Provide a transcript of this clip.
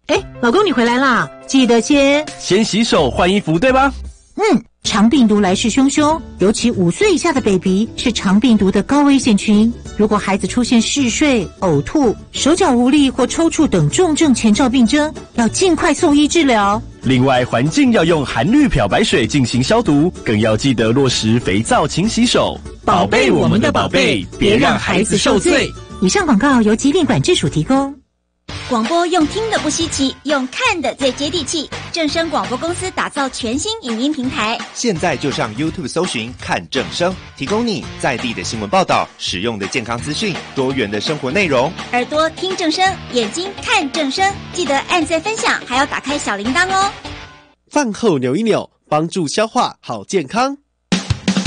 老公你回来啦，记得先洗手换衣服，对吧？ 肠病毒来势汹汹，尤其5岁以下的 baby 是肠病毒的高危险群。如果孩子出现嗜睡、呕吐、手脚无力或抽搐等重症前兆病征，要尽快送医治疗。 另外，环境要用含氯漂白水进行消毒，更要记得落实肥皂勤洗手， 宝贝我们的宝贝，别让孩子受罪。以上广告由疾病管制署提供。 广播用听的不稀奇，用看的最接地气。正声广播公司打造全新影音平台， 现在就上 YouTube 搜寻看正声，提供你在地的新闻报道、实用的健康资讯、多元的生活内容。 耳朵听正声，眼睛看正声，记得按赞分享，还要打开小铃铛哦。 饭后扭一扭，帮助消化好健康。